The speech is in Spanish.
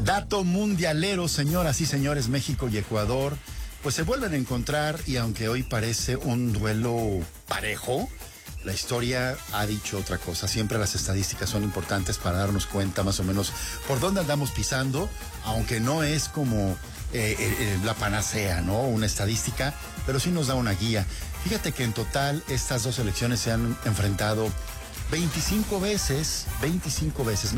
Dato mundialero, señoras y señores, México y Ecuador, pues se vuelven a encontrar y aunque hoy parece un duelo parejo, la historia ha dicho otra cosa. Siempre las estadísticas son importantes para darnos cuenta más o menos por dónde andamos pisando, aunque no es como la panacea, ¿no? Una estadística, pero sí nos da una guía. Fíjate que en total estas dos elecciones se han enfrentado 25 veces.